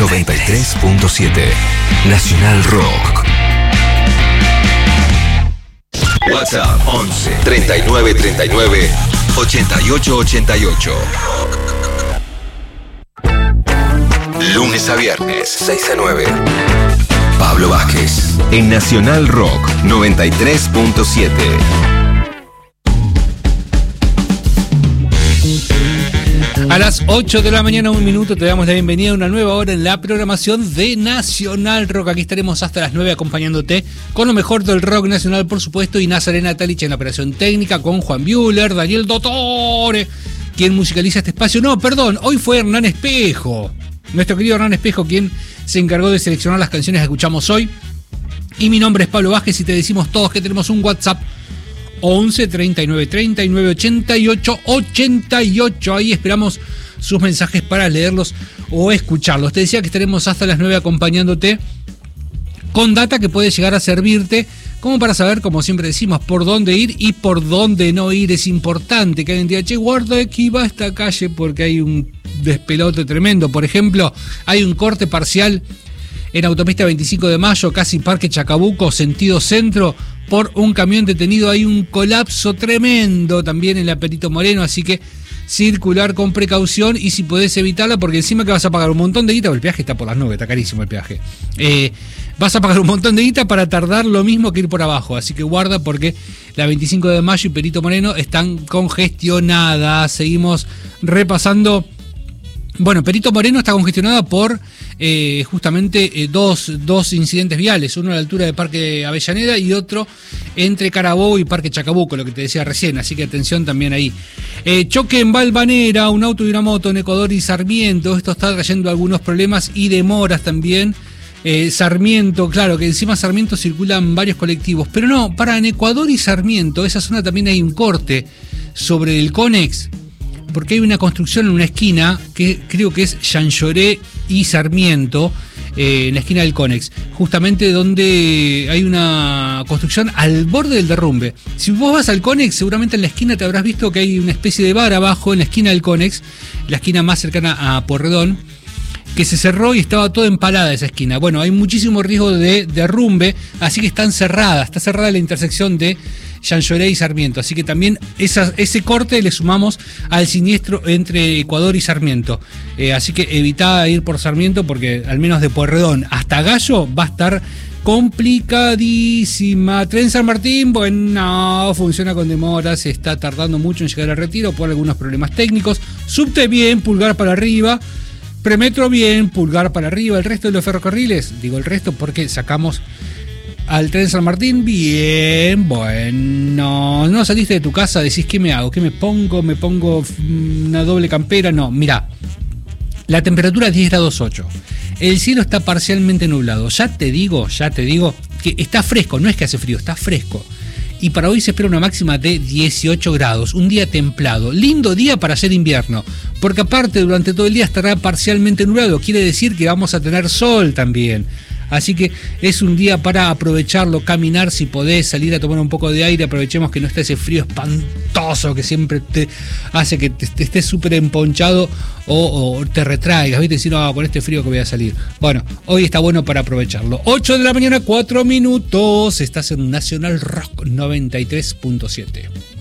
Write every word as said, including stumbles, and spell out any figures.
noventa y tres punto siete Nacional Rock. WhatsApp once treinta y nueve treinta y nueve ochenta y ocho ochenta y ocho. Lunes a viernes, seis a nueve. Pablo Vázquez en Nacional Rock noventa y tres punto siete. A las ocho de la mañana, un minuto, te damos la bienvenida a una nueva hora en la programación de Nacional Rock. Aquí estaremos hasta las nueve acompañándote con lo mejor del rock nacional, por supuesto, y Nazarena Talich en la operación técnica, con Juan Buehler, Daniel Dottore, quien musicaliza este espacio. No, perdón, hoy fue Hernán Espejo, nuestro querido Hernán Espejo, quien se encargó de seleccionar las canciones que escuchamos hoy. Y mi nombre es Pablo Vázquez y te decimos todos que tenemos un WhatsApp once treinta y nueve treinta y nueve ochenta y ocho ochenta y ocho. Ahí esperamos sus mensajes para leerlos o escucharlos. Te decía que estaremos hasta las nueve acompañándote con data que puede llegar a servirte como para saber, como siempre decimos, por dónde ir y por dónde no ir. Es importante que alguien diga, che, guarda aquí va esta calle porque hay un despelote tremendo. Por ejemplo, hay un corte parcial en autopista veinticinco de mayo, casi Parque Chacabuco, sentido centro, por un camión detenido. Hay un colapso tremendo también en la Perito Moreno, así que circular con precaución y si podés evitarla, porque encima que vas a pagar un montón de guita, el peaje está por las nubes, está carísimo el peaje. Eh, vas a pagar un montón de guita para tardar lo mismo que ir por abajo, así que guarda porque la veinticinco de mayo y Perito Moreno están congestionadas. Seguimos repasando. Bueno, Perito Moreno está congestionada por eh, justamente eh, dos, dos incidentes viales, uno a la altura de Parque Avellaneda y otro entre Carabobo y Parque Chacabuco, lo que te decía recién, así que atención también ahí. Eh, choque en Valvanera, un auto y una moto en Ecuador y Sarmiento, esto está trayendo algunos problemas y demoras también. Eh, Sarmiento, claro que encima Sarmiento circulan varios colectivos, pero no, para en Ecuador y Sarmiento, esa zona también hay un corte sobre el Conex, porque hay una construcción en una esquina que creo que es Llanlloré y Sarmiento, eh, en la esquina del Conex, justamente donde hay una construcción al borde del derrumbe. Si vos vas al Conex, seguramente en la esquina te habrás visto que hay una especie de bar abajo en la esquina del Conex, la esquina más cercana a Pueyrredón, que se cerró y estaba toda empalada esa esquina. Bueno, hay muchísimo riesgo de derrumbe, así que están cerradas, está cerrada la intersección de Llanlloré y Sarmiento, así que también esa, ese corte le sumamos al siniestro entre Ecuador y Sarmiento, eh, así que evitá ir por Sarmiento porque al menos de Pueyrredón hasta Gallo va a estar complicadísima. Tren San Martín, bueno, no funciona con demoras, se está tardando mucho en llegar al Retiro por algunos problemas técnicos. Subte bien, pulgar para arriba. Premetro bien, pulgar para arriba. El resto de los ferrocarriles, digo el resto porque sacamos al Tren San Martín, bien, bueno, no saliste de tu casa, decís, ¿qué me hago? ¿Qué me pongo? ¿Me pongo una doble campera? No, mirá, la temperatura es diez grados ocho, el cielo está parcialmente nublado, ya te digo, ya te digo, que está fresco, no es que hace frío, está fresco. Y para hoy se espera una máxima de dieciocho grados, un día templado, lindo día para hacer invierno, porque aparte durante todo el día estará parcialmente nublado, quiere decir que vamos a tener sol también. Así que es un día para aprovecharlo, caminar si podés, salir a tomar un poco de aire, aprovechemos que no está ese frío espantoso que siempre te hace que te, te estés súper emponchado o, o te retraigas, ¿viste? Decir, no, con este frío que voy a salir. Bueno, hoy está bueno para aprovecharlo. ocho de la mañana, cuatro minutos, estás en Nacional Rock noventa y tres punto siete.